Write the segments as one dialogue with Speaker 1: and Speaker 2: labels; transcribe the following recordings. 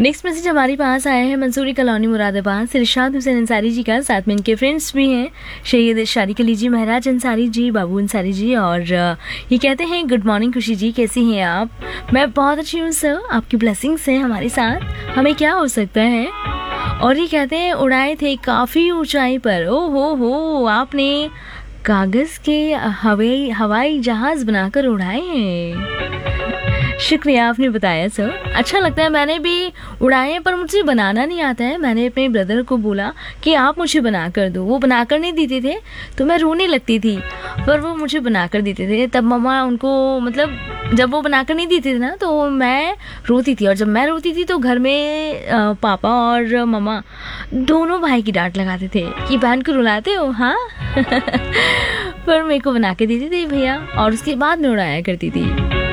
Speaker 1: Next message हमारे पास आया है मंसूरी कॉलोनी मुरादाबाद से इरशाद हुसैन अंसारी जी का, साथ में इनके फ्रेंड्स भी हैं शहीद शारिक अली जी, महाराज अंसारी जी, बाबू अंसारी जी। और ये कहते हैं गुड मॉर्निंग खुशी जी, कैसी हैं आप? मैं बहुत अच्छी हूँ सर, आपकी ब्लेसिंग्स हैं हमारे साथ, हमें क्या हो सकता है। और ये कहते हैं उड़ाए थे काफ़ी ऊंचाई पर, ओ हो आपने कागज़ के हवाई जहाज़ बनाकर उड़ाए हैं। शुक्रिया, आपने बताया सर, अच्छा लगता है। मैंने भी उड़ाए हैं पर मुझे बनाना नहीं आता है। मैंने अपने ब्रदर को बोला कि आप मुझे बना कर दो, वो बना कर नहीं देते थे तो मैं रोने लगती थी, पर वो मुझे बना कर देते थे। तब मम्मा उनको, मतलब जब वो बना कर नहीं देते थे ना तो मैं रोती थी, और जब मैं रोती थी तो घर में पापा और मम्मा दोनों भाई की डांट लगाते थे कि बहन को रुलाते हो, हाँ। पर मेरे को बना के देते थे भैया, और उसके बाद मैं उड़ाया करती थी।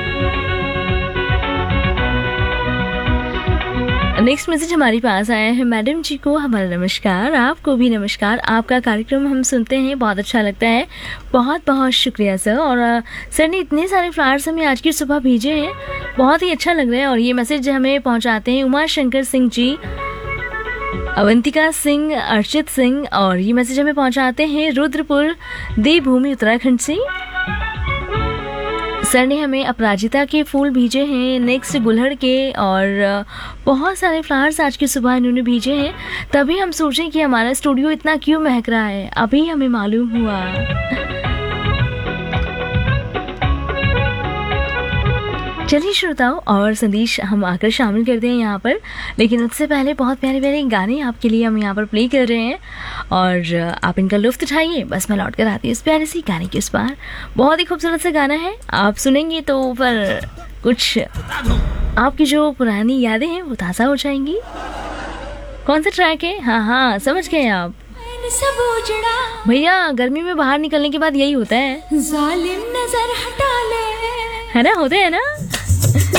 Speaker 1: नेक्स्ट मैसेज हमारे पास आया है, मैडम जी को हमारा नमस्कार, आपको भी नमस्कार। आपका कार्यक्रम हम सुनते हैं, बहुत अच्छा लगता है, बहुत बहुत शुक्रिया सर। और सर ने इतने सारे फ्लावर्स हमें आज की सुबह भेजे हैं, बहुत ही अच्छा लग रहा है। और ये मैसेज हमें पहुंचाते हैं उमा शंकर सिंह जी, अवंतिका सिंह, अर्चित सिंह। और ये मैसेज हमें पहुंचाते हैं रुद्रपुर देवभूमि उत्तराखंड से। सर ने हमें अपराजिता के फूल भेजे हैं, नेक्स्ट गुलहड़ के, और बहुत सारे फ्लावर्स आज की सुबह इन्होंने भेजे हैं। तभी हम सोचें कि हमारा स्टूडियो इतना क्यों महक रहा है, अभी हमें मालूम हुआ। चलिए श्रोताओं, और संदेश हम आकर शामिल करते हैं यहाँ पर, लेकिन उससे पहले बहुत प्यारे प्यारे गाने आपके लिए हम यहाँ पर प्ले कर रहे हैं, और आप इनका लुत्फ उठाइए। बस मैं लौट कर आती हूँ इस प्यारे सी गाने के उस पार। बहुत ही खूबसूरत सा गाना है, आप सुनेंगे तो पर कुछ आपकी जो पुरानी यादें हैं वो ताज़ा हो जाएंगी। कौन सा ट्रैक है? हाँ समझ गए आप भैया, गर्मी में बाहर निकलने के बाद यही होता है, जालिम नजर हटा ले, है ना, होते है ना।